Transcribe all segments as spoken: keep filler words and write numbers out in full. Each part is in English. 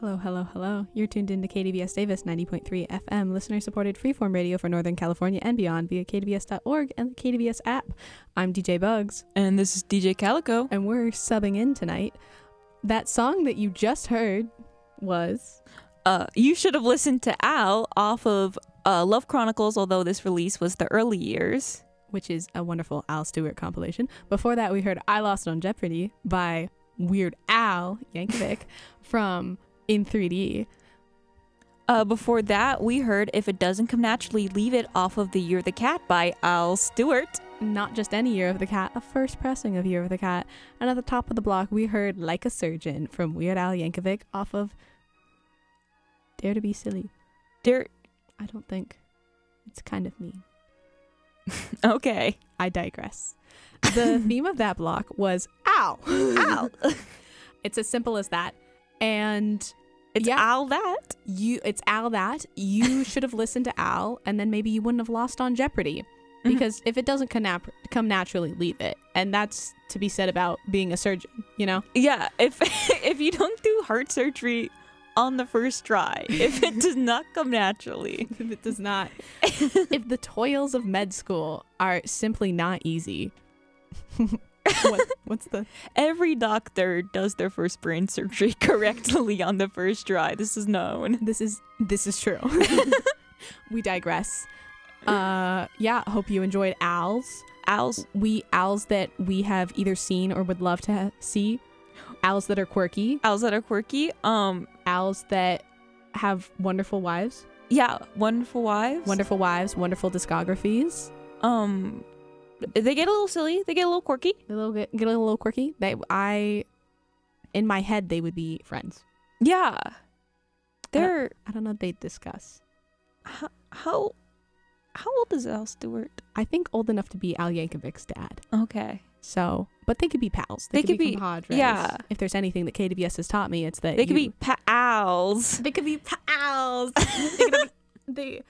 Hello, hello, hello. You're tuned in to K D V S Davis ninety point three F M, listener-supported freeform radio for Northern California and beyond via K D V S dot org and the K D V S app. I'm D J Bugs. And this is D J Calico. And we're subbing in tonight. That song that you just heard was... Uh, you should have listened to Al off of uh, Love Chronicles, although this release was the early years. Which is a wonderful Al Stewart compilation. Before that, we heard I Lost on Jeopardy by Weird Al Yankovic from In three D. Uh, before that, we heard If It Doesn't Come Naturally, Leave It off of The Year of the Cat by Al Stewart. Not just any Year of the Cat, a first pressing of Year of the Cat. And at the top of the block, we heard Like a Surgeon from Weird Al Yankovic off of Dare to Be Silly. Dare... I don't think. It's kind of mean. Okay. I digress. The theme of that block was Ow! Ow! It's as simple as that. And it's yeah, Al that. You, it's Al that. You should have listened to Al, and then maybe you wouldn't have lost on Jeopardy. Because mm-hmm. if it doesn't come, nap- come naturally, leave it. And that's to be said about being a surgeon, you know? Yeah. If if you don't do heart surgery on the first try, if it does not come naturally. If it does not. If the toils of med school are simply not easy. what, what's the... Every doctor does their first brain surgery correctly on the first try. This is known. This is this is true. We digress. Uh, yeah, hope you enjoyed Al's. Al's. We Al's that we have either seen or would love to ha- see. Owls that are quirky. Owls that are quirky. Um, owls that have wonderful wives. Yeah, wonderful wives. Wonderful wives. Wonderful discographies. Um, they get a little silly. They get a little quirky. They little get, get a little quirky. They, I, in my head, they would be friends. Yeah, they're. I don't, I don't know if they'd discuss. How how how old is Al Stewart? I think old enough to be Al Yankovic's dad. Okay. So, but they could be pals. They, they could, could be, be compadres. Yeah. If there's anything that K D V S has taught me, it's that they could you, be pals. They could be pals. they, could have, they.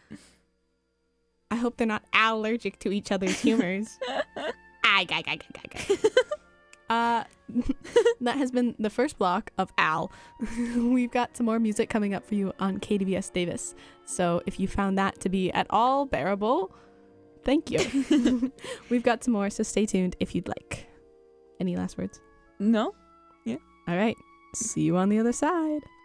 I hope they're not allergic to each other's humors. Ay, ay, ay, ay, ay. Uh, that has been the first block of Al. We've got some more music coming up for you on K D V S Davis. So if you found that to be at all bearable, thank you. We've got some more, so stay tuned if you'd like. Any last words? No? Yeah. All right. See you on the other side.